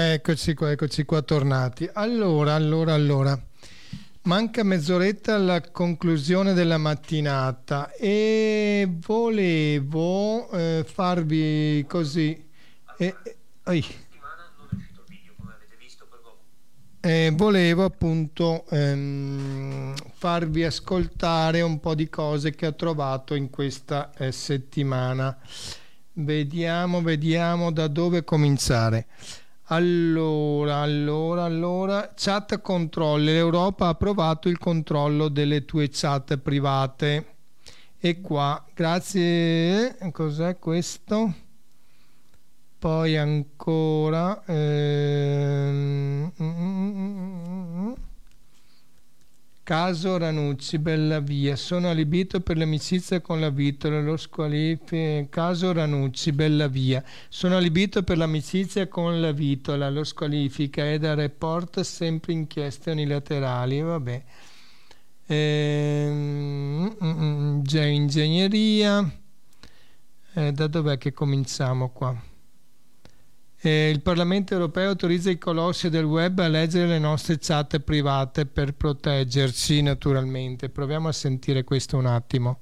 Eccoci qua tornati. Allora. Manca mezz'oretta alla conclusione della mattinata e volevo farvi così. Volevo appunto farvi ascoltare un po' di cose che ho trovato in questa settimana. Vediamo da dove cominciare. Allora, chat control. L'Europa ha approvato il controllo delle tue chat private. E qua, grazie. Cos'è questo? Poi ancora. Caso Ranucci, Bellavia. Sono allibito per l'amicizia con la Vitola, lo squalifica. Caso Ranucci, Bellavia. Sono allibito per l'amicizia con la Vitola, lo squalifica. È da report sempre inchieste unilaterali. Vabbè. Ingegneria. Da dov'è che cominciamo qua? Il Parlamento europeo autorizza i colossi del web a leggere le nostre chat private per proteggerci, naturalmente. Proviamo a sentire questo un attimo.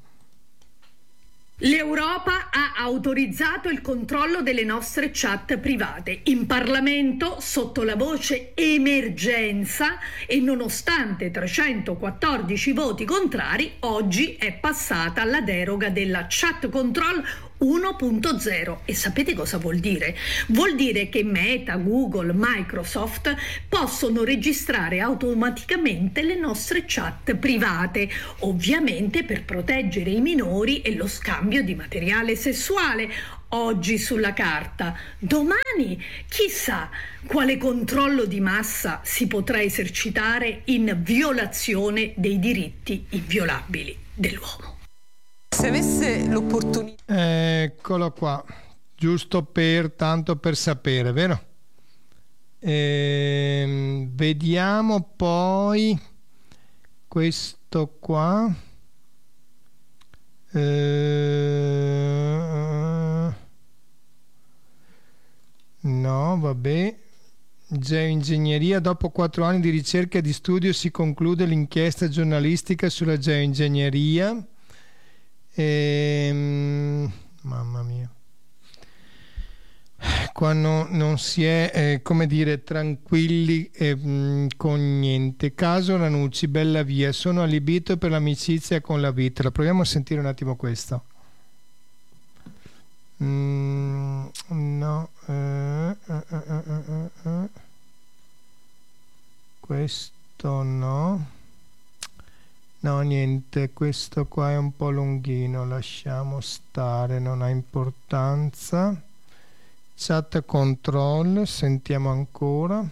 L'Europa ha autorizzato il controllo delle nostre chat private. In Parlamento, sotto la voce emergenza e nonostante 314 voti contrari, oggi è passata la deroga della chat control 1.0. E sapete cosa vuol dire? Vuol dire che Meta, Google, Microsoft possono registrare automaticamente le nostre chat private, ovviamente per proteggere i minori e lo scambio di materiale sessuale. Oggi sulla carta, domani chissà quale controllo di massa si potrà esercitare in violazione dei diritti inviolabili dell'uomo. Se avesse l'opportunità... Eccolo qua, giusto tanto per sapere, vero? Vediamo poi questo qua. No, vabbè. Geoingegneria. Dopo 4 anni di ricerca e di studio si conclude l'inchiesta giornalistica sulla geoingegneria. Mamma mia, qua non si è come dire tranquilli con niente. Caso Ranucci, Bellavia. Sono allibito per l'amicizia con la Vitola. Proviamo a sentire un attimo questo. No, questo no. No, niente, questo qua è un po' lunghino, lasciamo stare, non ha importanza. Chat control, sentiamo ancora.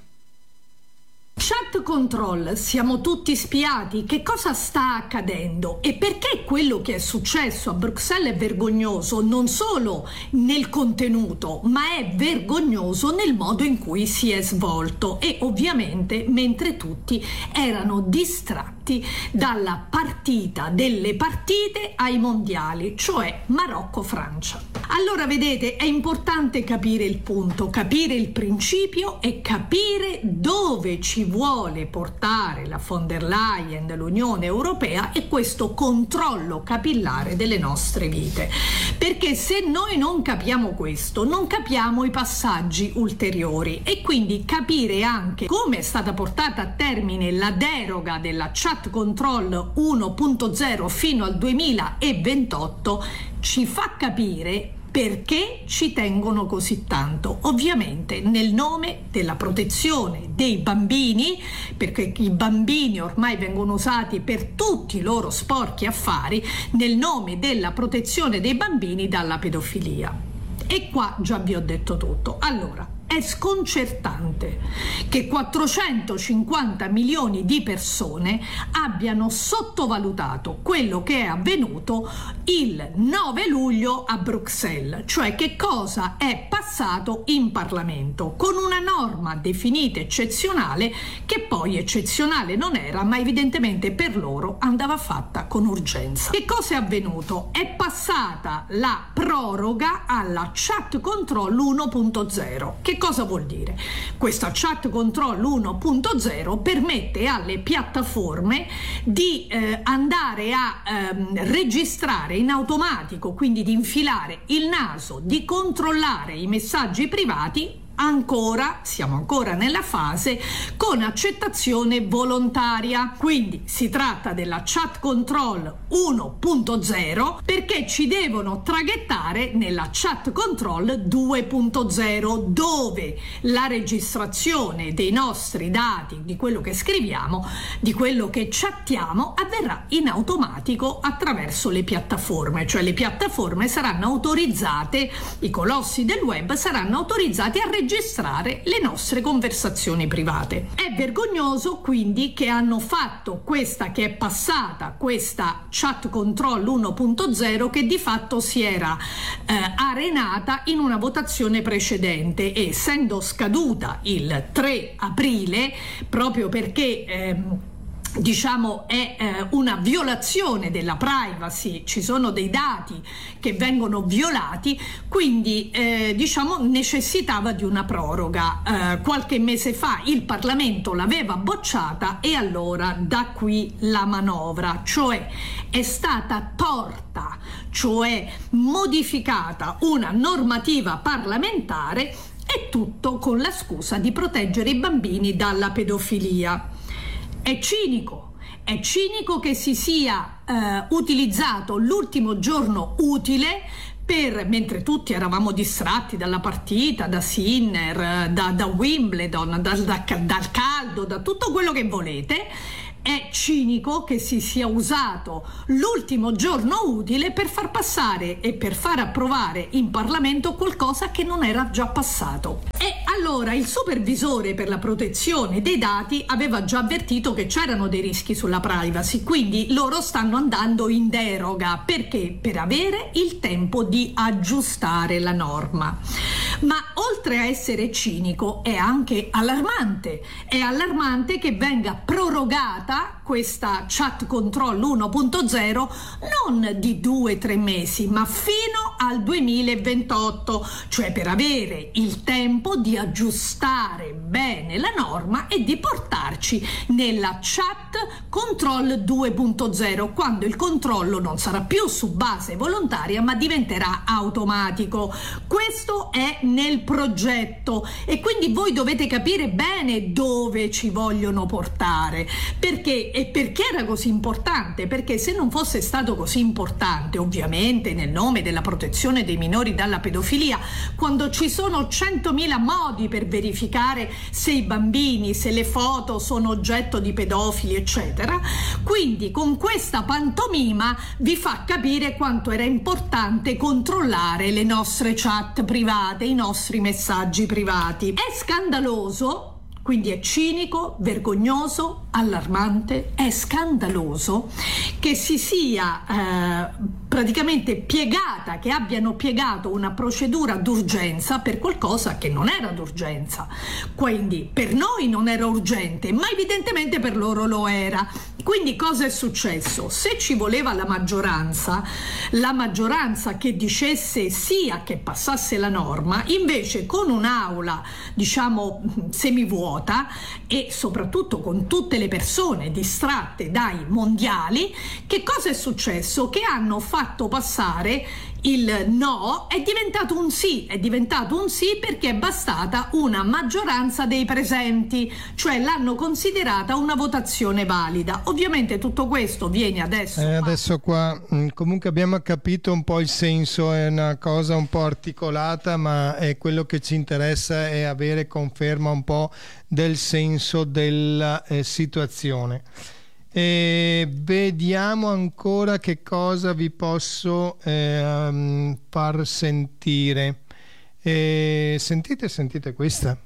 Chat control, siamo tutti spiati, che cosa sta accadendo e perché quello che è successo a Bruxelles è vergognoso non solo nel contenuto ma è vergognoso nel modo in cui si è svolto e ovviamente mentre tutti erano distratti dalla partita delle partite ai mondiali, cioè Marocco-Francia. Allora vedete, è importante capire il punto, capire il principio e capire dove ci vuole portare la von der Leyen, l'Unione Europea e questo controllo capillare delle nostre vite. Perché se noi non capiamo questo, non capiamo i passaggi ulteriori e quindi capire anche come è stata portata a termine la deroga della chat control 1.0 fino al 2028 ci fa capire perché ci tengono così tanto, ovviamente nel nome della protezione dei bambini, perché i bambini ormai vengono usati per tutti i loro sporchi affari, nel nome della protezione dei bambini dalla pedofilia. E qua già vi ho detto tutto. Allora, è sconcertante che 450 milioni di persone abbiano sottovalutato quello che è avvenuto il 9 luglio a Bruxelles, cioè che cosa è passato in Parlamento con una norma definita eccezionale che poi eccezionale non era, ma evidentemente per loro andava fatta con urgenza. Che cosa è avvenuto? È passata la proroga alla chat control 1.0. Che Che cosa vuol dire? Questa chat control 1.0 permette alle piattaforme di andare a registrare in automatico, quindi di infilare il naso, di controllare i messaggi privati. Siamo ancora nella fase con accettazione volontaria, quindi si tratta della chat control 1.0 perché ci devono traghettare nella chat control 2.0 dove la registrazione dei nostri dati, di quello che scriviamo, di quello che chattiamo, avverrà in automatico attraverso le piattaforme, cioè le piattaforme saranno autorizzate, i colossi del web saranno autorizzati a registrare le nostre conversazioni private. È vergognoso quindi che hanno fatto questa chat control 1.0 che di fatto si era arenata in una votazione precedente e essendo scaduta il 3 aprile proprio perché è una violazione della privacy, ci sono dei dati che vengono violati, quindi necessitava di una proroga. Qualche mese fa il Parlamento l'aveva bocciata e allora da qui la manovra, cioè è stata torta, cioè modificata una normativa parlamentare e tutto con la scusa di proteggere i bambini dalla pedofilia. È cinico che si sia utilizzato l'ultimo giorno utile mentre tutti eravamo distratti dalla partita, da Sinner, da Wimbledon, dal caldo, da tutto quello che volete. È cinico che si sia usato l'ultimo giorno utile per far passare e per far approvare in Parlamento qualcosa che non era già passato. E allora il supervisore per la protezione dei dati aveva già avvertito che c'erano dei rischi sulla privacy, quindi loro stanno andando in deroga. Perché? Per avere il tempo di aggiustare la norma. Ma oltre a essere cinico è anche allarmante. È allarmante che venga prorogata questa chat control 1.0 non di 2-3 mesi ma fino al 2028, cioè per avere il tempo di aggiustare bene la norma e di portarci nella chat control 2.0 quando il controllo non sarà più su base volontaria ma diventerà automatico. Questo è nel progetto e quindi voi dovete capire bene dove ci vogliono portare. Perché era così importante? Perché se non fosse stato così importante, ovviamente nel nome della protezione dei minori dalla pedofilia, quando ci sono 100.000 modi per verificare se i bambini, se le foto sono oggetto di pedofili, eccetera, quindi con questa pantomima vi fa capire quanto era importante controllare le nostre chat private, i nostri messaggi privati. È scandaloso. Quindi è cinico, vergognoso, allarmante, è scandaloso che si sia praticamente piegata, che abbiano piegato una procedura d'urgenza per qualcosa che non era d'urgenza. Quindi per noi non era urgente, ma evidentemente per loro lo era. Quindi cosa è successo? Se ci voleva la maggioranza che dicesse sì a che passasse la norma, invece con un'aula semivuota e soprattutto con tutte le persone distratte dai mondiali, che cosa è successo? Che hanno fatto passare il no, è diventato un sì perché è bastata una maggioranza dei presenti, cioè l'hanno considerata una votazione valida. Ovviamente tutto questo viene adesso qua comunque abbiamo capito un po' il senso, è una cosa un po' articolata, ma è quello che ci interessa è avere conferma un po' del senso della situazione. E vediamo ancora che cosa vi posso far sentire. Sentite questa.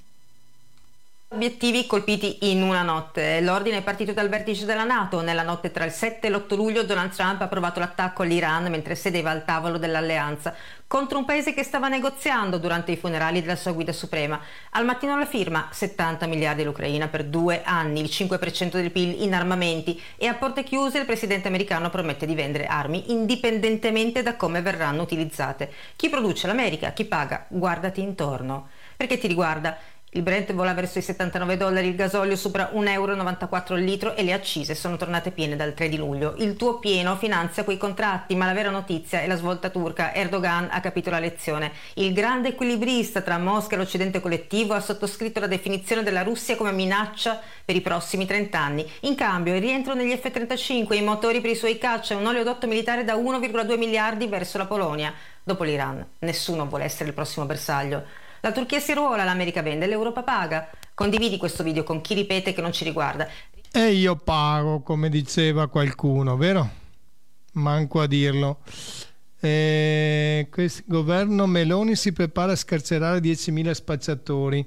Obiettivi colpiti in una notte. L'ordine è partito dal vertice della NATO. Nella notte tra il 7 e l'8 luglio Donald Trump ha approvato l'attacco all'Iran mentre sedeva al tavolo dell'alleanza contro un paese che stava negoziando durante i funerali della sua guida suprema. Al mattino la firma 70 miliardi all'Ucraina per 2 anni, il 5% del PIL in armamenti, e a porte chiuse il presidente americano promette di vendere armi indipendentemente da come verranno utilizzate. Chi produce? L'America. Chi paga? Guardati intorno. perché ti riguarda. Il Brent vola verso i $79, il gasolio supera €1,94 al litro e le accise sono tornate piene dal 3 di luglio. Il tuo pieno finanzia quei contratti, ma la vera notizia è la svolta turca. Erdogan ha capito la lezione. Il grande equilibrista tra Mosca e l'Occidente collettivo ha sottoscritto la definizione della Russia come minaccia per i prossimi 30 anni. In cambio il rientro negli F-35, i motori per i suoi caccia e un oleodotto militare da 1,2 miliardi verso la Polonia. Dopo l'Iran, nessuno vuole essere il prossimo bersaglio. La Turchia si arruola, l'America vende, l'Europa paga. Condividi questo video con chi ripete che non ci riguarda. E io pago, come diceva qualcuno, vero? Manco a dirlo. Questo governo Meloni si prepara a scarcerare 10.000 spacciatori.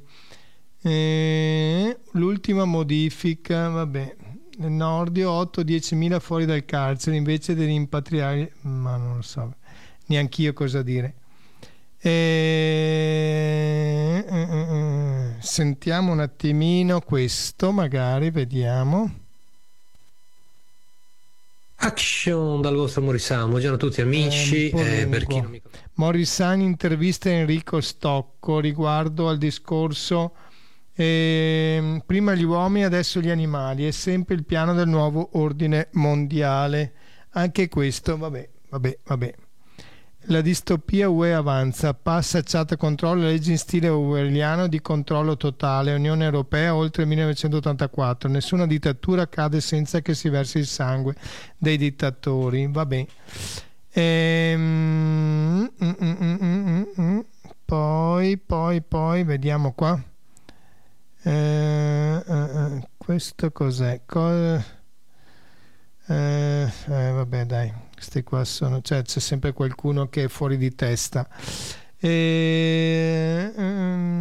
L'ultima modifica, vabbè, Nordio 8-10.000 fuori dal carcere invece di rimpatriare, ma non lo so, neanch'io cosa dire. Sentiamo un attimino questo, magari vediamo. Action dal vostro Morisano. Buongiorno a tutti amici. Per chi non mi... Morisani intervista Enrico Stocco riguardo al discorso prima gli uomini, adesso gli animali, è sempre il piano del nuovo ordine mondiale. Anche questo, vabbè. La distopia UE avanza, passa chat controllo, legge in stile orwelliano di controllo totale, Unione Europea oltre il 1984, nessuna dittatura cade senza che si versi il sangue dei dittatori, vabbè. Poi, vediamo qua. Questo cos'è? Vabbè dai, questi qua sono, c'è sempre qualcuno che è fuori di testa.